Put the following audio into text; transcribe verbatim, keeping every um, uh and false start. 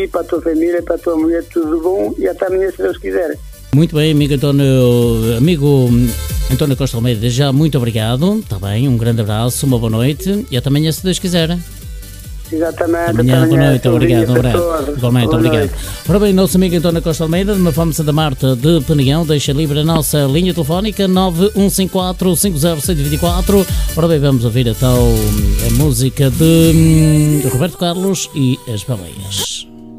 ti, para a tua família, para a tua mulher, tudo bom e até amanhã, se Deus quiser. Muito bem, amigo António, amigo António Costa Almeida, já muito obrigado, está bem, um grande abraço, uma boa noite e até amanhã, se Deus quiser. Exatamente. Amanhã, boa noite, obrigado, um abraço. Igualmente, boa obrigado. Noite. Ora bem, nosso amigo António Costa Almeida, de uma forma Santa Marta de Peneão, deixa livre a nossa linha telefónica nove um cinco quatro, cinco zero seis dois quatro. Ora bem, vamos ouvir então a música de Roberto Carlos e as Baleias.